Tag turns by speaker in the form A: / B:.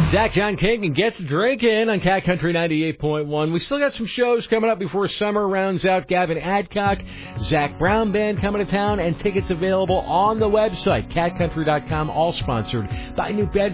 A: Zach John King and Gets Drinking on Cat Country 98.1. We still got some shows coming up before summer rounds out. Gavin Adcock, Zach Brown Band coming to town, and tickets available on the website, catcountry.com, all sponsored by New Bedford.